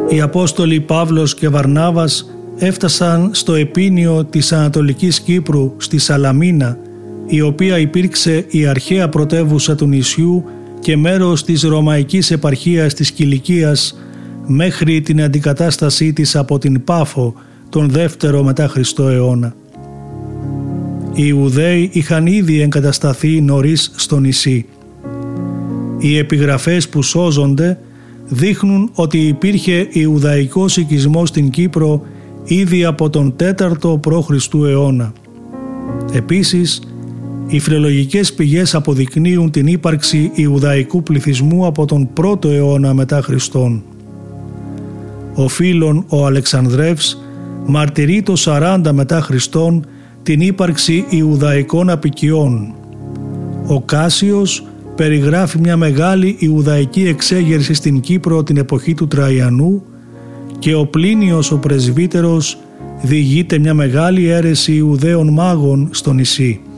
Οι Απόστολοι Παύλος και Βαρνάβας έφτασαν στο επίνιο της Ανατολικής Κύπρου, στη Σαλαμίνα, η οποία υπήρξε η αρχαία πρωτεύουσα του νησιού και μέρος της Ρωμαϊκής επαρχίας της Κιλικίας μέχρι την αντικατάστασή της από την Πάφο τον 2ο μετά Χριστό αιώνα. Οι Ιουδαίοι είχαν ήδη εγκατασταθεί νωρίς στο νησί. Οι επιγραφές που σώζονται δείχνουν ότι υπήρχε Ιουδαϊκός οικισμός στην Κύπρο ήδη από τον 4ο π.Χ. αιώνα. Επίσης, οι φιλολογικές πηγές αποδεικνύουν την ύπαρξη Ιουδαϊκού πληθυσμού από τον 1ο αιώνα μετά Χριστόν. Ο Φίλων ο Αλεξανδρεύς μαρτυρεί το 40 μετά Χριστόν την ύπαρξη Ιουδαϊκών αποικιών. Ο Κάσιος περιγράφει μια μεγάλη Ιουδαϊκή εξέγερση στην Κύπρο την εποχή του Τραϊανού και ο Πλίνιος ο Πρεσβύτερος διηγείται μια μεγάλη αίρεση Ιουδαίων μάγων στο νησί.